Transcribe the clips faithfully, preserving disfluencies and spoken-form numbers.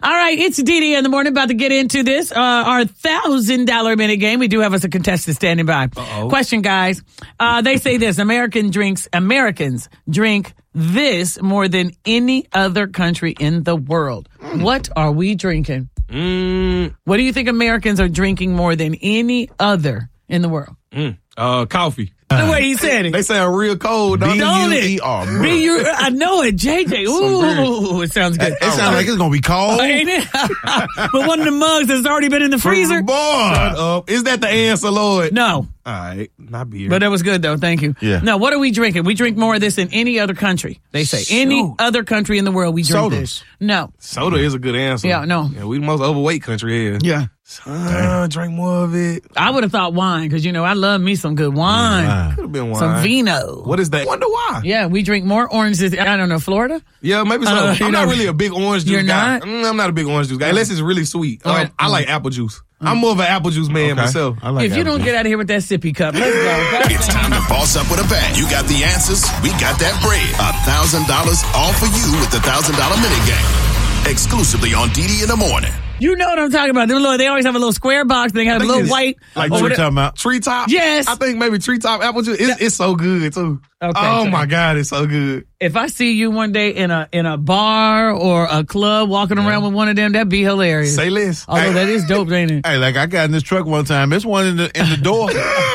All right, it's Dee Dee in the morning, about to get into this. Uh, our one thousand dollars minute game. We do have us a contestant standing by. Uh-oh. Question, guys. Uh, they say this, American drinks, Americans drink this more than any other country in the world. Mm. What are we drinking? Mm. What do you think Americans are drinking more than any other in the world? Mm. Uh, coffee. The way he said it. They sound real cold, don't Don't they? it? B U E R. B U I know it, J J. Ooh, it sounds good. It sounds like it's going to be cold. Ain't it? But one of the mugs has already been in the freezer. Boy. Shut up. Is that the answer, Lord? No. All right. Not beer. But that was good, though. Thank you. Yeah. No, what are we drinking? We drink more of this than any other country. They say. Any Shoot. other country in the world, we drink Sodas. this. No. Soda is a good answer. Yeah, no. Yeah, we the most overweight country here. Yeah. Uh, drink more of it. I would have thought wine, because, you know, I love me some good wine. Yeah. Could have been wine. Some vino. What is that? Wonder why. Yeah, we drink more oranges. I don't know, Florida? Yeah, maybe so. Uh, you I'm know, not really a big orange juice you're guy. not? Mm, I'm not a big orange juice guy, unless it's really sweet. Oh, Um, I mm. like apple juice. I'm more of an apple juice man Okay. myself. I like If you don't apples. get out of here with that sippy cup, let's go. It's time to boss up with a bang. You got the answers. We got that bread. A thousand dollars all for you with the thousand dollar mini game. Exclusively on D D in the morning. You know what I'm talking about. They little- they always have a little square box. They have a think little it's white. like What over you the- talking about? Treetop? Yes. I think maybe treetop apple juice. It's, it's so good, too. Okay, oh, so- my God. It's so good. If I see you one day in a in a bar or a club walking around with one of them, that'd be hilarious. Say less. Although Hey. that is dope, ain't it? Hey, like I got in this truck one time. It's one in the in the door.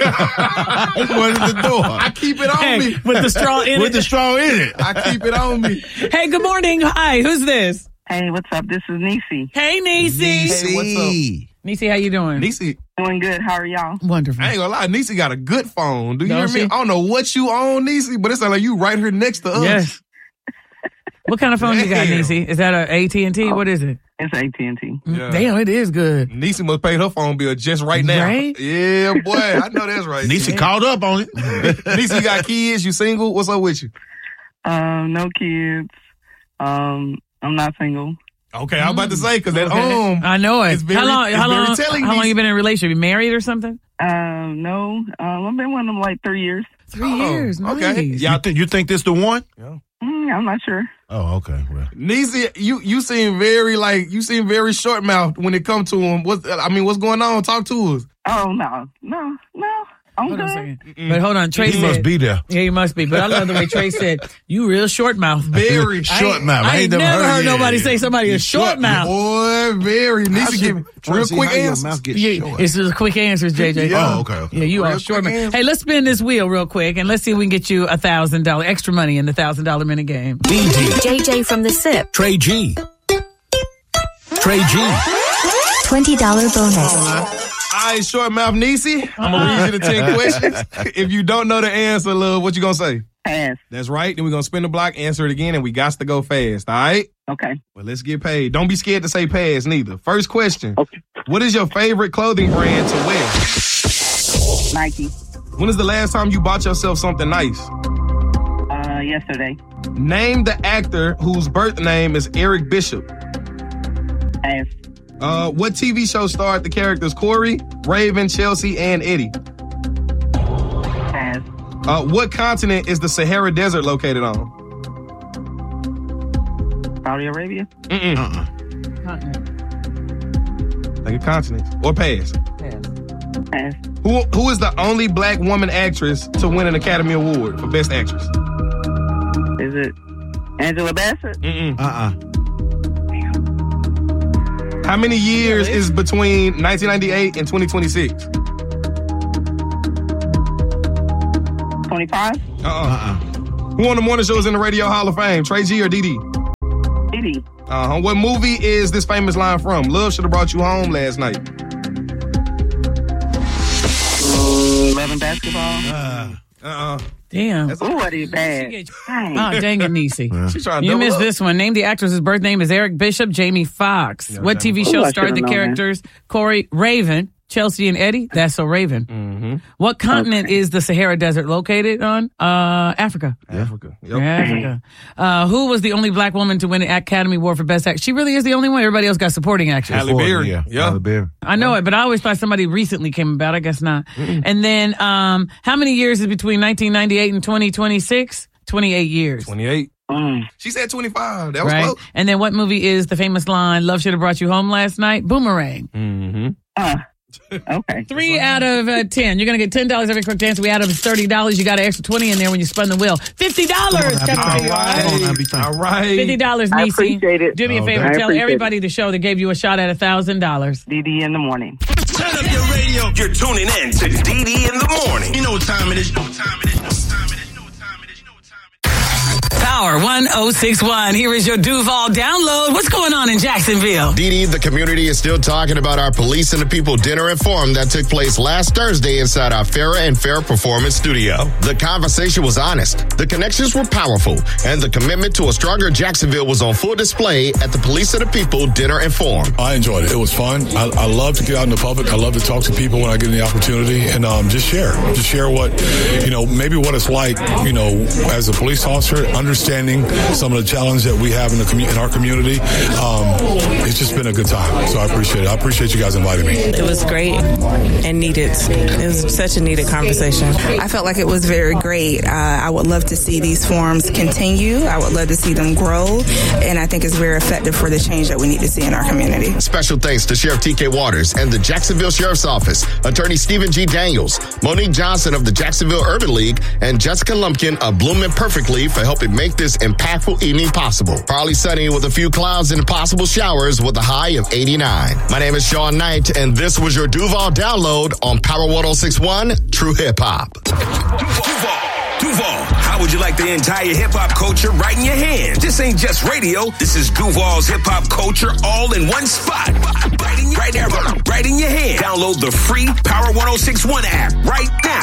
It's one in the door. I keep it on Hey, me. with the straw in With it. the straw in it. I keep it on me. Hey, good morning. Hi, who's this? Hey, what's up? This is Niecy. Hey, Niecy. Hey, what's up? Niecy, how you doing? Niecy, Doing good. How are y'all? Wonderful. I ain't gonna lie, Niecy got a good phone. Do you Don't hear me? she? I don't know what you own, Niecy, but it sounds like you right here next to us. Yes. What kind of phone you got, Damn. Niecy? Is that a A T and T? What is it? It's A T and T. Yeah. Damn, it is good. Niecy must pay her phone bill just right now. Right? Yeah, boy. I know that's right. Niecy caught up on it. Niecy, you got kids? You single? What's up with you? Um, no kids. Um, I'm not single. Okay, I'm about to say, because at Okay. home, I know it. it's very- how long? it's how very long? telling, how long Niecy. you been in a relationship? You married or something? Um, no. Um, I've been with them like three years. Three Oh, years. Nice. okay. Y'all think you think this the one? Mm, I'm not sure. Oh, okay. Well, Niecy, you, you seem very, like, you seem very short-mouthed when it comes to him. What's, I mean, what's going on? Talk to us. Oh, no. No, no. I'm Hold on a good. second. But hold on, Trey he said. must be there. Yeah, he must be. But I love the way Trey said, you real short mouth. Very Short mouth. I ain't never heard, yeah. nobody say somebody is short mouth. Boy, very. Niecy, give me real quick answers. Mouth get Yeah, short. it's just quick answers, J J. Yeah. Oh, okay, okay. Yeah, you Real are short quick mouth. answer. Hey, let's spin this wheel real quick, and let's see if we can get you a thousand dollar extra money in the thousand dollar minute game. D D, J J from the SIP. Trey G. Trey G. twenty dollars bonus. All right, short mouth Niecy. I'm going to read you the ten questions. If you don't know the answer, love, what you going to say? Pass. That's right. Then we're going to spin the block, answer it again, and we got to go fast, all right? Okay. Well, let's get paid. Don't be scared to say pass, neither. First question. Okay. What is your favorite clothing brand to wear? Nike. When is the last time you bought yourself something nice? Uh, yesterday. Name the actor whose birth name is Eric Bishop. Pass. Uh, what T V show starred the characters Corey, Raven, Chelsea, and Eddie? Pass. Uh, what continent is the Sahara Desert located on? Saudi Arabia. Mm-mm. Uh-uh. Like a continent. Or pass. Pass. Who Who is the only black woman actress to win an Academy Award for Best Actress? Is it Angela Bassett? Mm-mm. Uh-uh. How many years is between nineteen ninety-eight and twenty twenty-six? twenty-five. Uh-uh. Uh-uh. Who on the morning show is in the Radio Hall of Fame? Trey G or D D? D D. Uh-huh. What movie is this famous line from? Love should have brought you home last night. Love and basketball. Uh, uh-uh. Damn. Ooh, what is bad? Dang. Oh, dang it, Niecy. She's trying to You double missed up. this one. Name the actress's birth name is Eric Bishop, Jamie Foxx. Yeah, what okay. T V Ooh, show I starred the should've known characters Corey, Raven, Chelsea, and Eddie? That's so Raven. Mm-hmm. What continent Okay. is the Sahara Desert located on? Uh, Africa. Africa. Yep. Africa. Uh, who was the only black woman to win an Academy Award for Best Actress? She really is the only one. Everybody else got supporting actress. Halle Berry. Yeah. Yeah. Halle Berry. I know it, but I always thought somebody recently came about. I guess not. And then, um, how many years is between nineteen ninety-eight and twenty twenty-six? twenty-eight years. twenty-eight. Mm. She said twenty-five. That was Right. close. And then what movie is the famous line, "Love should have brought you home last night"? Boomerang. Mm-hmm. Uh, okay. Three out of uh, ten. You're going to get ten dollars every quick dance. We add up thirty dollars. You got an extra twenty in there when you spun the wheel. fifty dollars. All right. All right. fifty dollars, I Niecy. appreciate it. Do me a Oh, favor. I Tell appreciate everybody it. the show that gave you a shot at one thousand dollars. D D in the morning. Turn up your radio. You're tuning in to D D in the morning. You know what time it is. You know what time it is. You know what time it is. You know what time it is. You know what time it is. Power one oh six one. Here is your Duval download. What's going on in Jacksonville? Dee Dee, the community is still talking about our Police and the People dinner and forum that took place last Thursday inside our Farrah and Farrah Performance Studio. The conversation was honest, the connections were powerful, and the commitment to a stronger Jacksonville was on full display at the Police and the People dinner and forum. I enjoyed it. It was fun. I, I love to get out in the public. I love to talk to people when I get the opportunity and um, just share. Just share what, you know, maybe what it's like, you know, as a police officer, understanding some of the challenges that we have in the commu- in our community. Um, it's just been a good time. So I appreciate it. I appreciate you guys inviting me. It was great and needed. It was such a needed conversation. I felt like it was very great. Uh, I would love to see these forums continue. I would love to see them grow. And I think it's very effective for the change that we need to see in our community. Special thanks to Sheriff T K Waters and the Jacksonville Sheriff's Office, Attorney Stephen G. Daniels, Monique Johnson of the Jacksonville Urban League, and Jessica Lumpkin of Blooming Perfectly for helping make this impactful evening possible. Partly sunny with a few clouds and possible showers with a high of eighty-nine. My name is Sean Knight, and this was your Duval download on Power one oh six one True Hip Hop. Duval. Duval, how would you like the entire hip-hop culture right in your hand? This ain't just radio. This is Duval's hip-hop culture all in one spot. Right in, right there, right in your hand. Download the free Power one oh six one app right now.